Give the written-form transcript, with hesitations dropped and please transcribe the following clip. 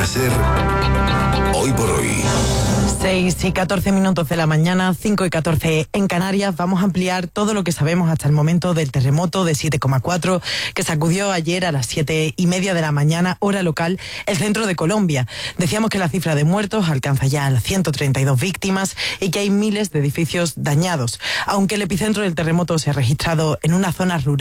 a ser Hoy por Hoy. 6:14 de la mañana, 5:14 en Canarias. Vamos a ampliar todo lo que sabemos hasta el momento del terremoto de 7,4 que sacudió ayer a las 7:30 de la mañana, hora local, el centro de Colombia. Decíamos que la cifra de muertos alcanza ya a las 132 víctimas y que hay miles de edificios dañados. Aunque el epicentro del terremoto se ha registrado en una zona rural,